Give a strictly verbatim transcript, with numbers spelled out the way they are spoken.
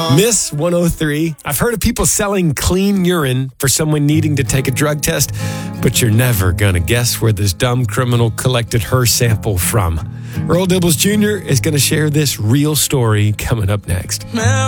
Miss one oh three. I've heard of people selling clean urine for someone needing to take a drug test, but you're never going to guess where this dumb criminal collected her sample from. Earl Dibbles Junior is going to share this real story coming up next.